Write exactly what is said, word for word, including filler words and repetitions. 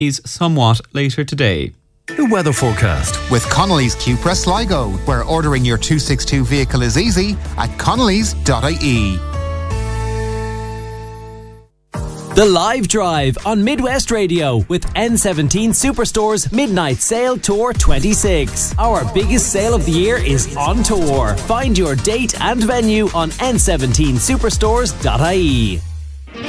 somewhat later today. The weather forecast with Connolly's Cupra Sligo, where ordering your two sixty-two vehicle is easy at connellys dot I E. The Live Drive on Midwest Radio with N seventeen Superstore's Midnight Sale Tour twenty-six. Our biggest sale of the year is on tour. Find your date and venue on N seventeen superstores dot I E.